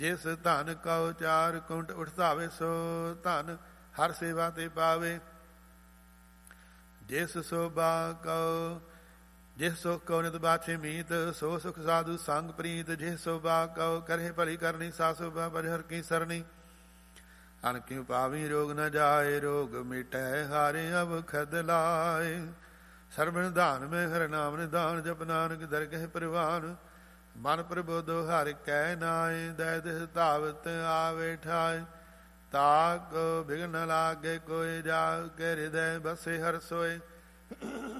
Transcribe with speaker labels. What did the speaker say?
Speaker 1: ਜਿਸ ਧਨ ਕਉ ਚਾਰ ਕੁੰਟ ਉਠਾਵੇ ਸੋ ਧਨ ਹਰ ਸੇਵਾ ਤੇ ਪਾਵੇ। ਜਿਸ ਸੋਭਾ ਕਉ ਜਿਸ ਸੁਖ ਕਉ ਨਿਤ ਬਾਛੇ ਮੀਤ ਸੋ ਸੁਖ ਸਾਧੂ ਸੰਗ ਪ੍ਰੀਤ। ਜਿਸ ਸੋਭਾ ਕਉ ਕਰੇ ਭਲੀ ਕਰਨੀ ਸਾ ਸੋਭਾ ਭਜ ਹਰ ਕੀ ਸਰਨੀ। ਅਨ ਕਿਉ ਪਾਵੀ ਰੋਗ ਨ ਜਾਏ ਰੋਗ ਮਿਟੈ ਹਾਰੇ ਅਬ ਖਦ ਲਾਏ। ਸਰਬਣ ਧਾਨ ਮੈਂ ਹਰ ਨਾਮ ਨਿਧਾਨ ਜਪ ਨਾਨਕ ਦਰਗਹਿ ਪ੍ਰਵਾਨ। ਮਨ ਪ੍ਰਬੋਧੋ ਹਰਿ ਕੈ ਨਾਏ ਦੈ ਦਿਸ ਧਾਵਤ ਆਵੇ ਠਾਏ। ਤਾਕ ਬਿਘਨ ਲਾਗੇ ਕੋਇ ਜਾ ਕੇ ਹਿਰਦੈ ਬਸੇ ਹਰ ਸੋਏ।